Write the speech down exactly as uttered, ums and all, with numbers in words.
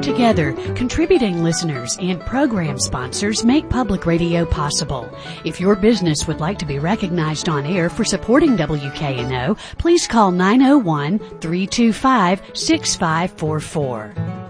Together, contributing listeners and program sponsors make public radio possible. If your business would like to be recognized on air for supporting W K N O, please call nine oh one, three two five, six five four four.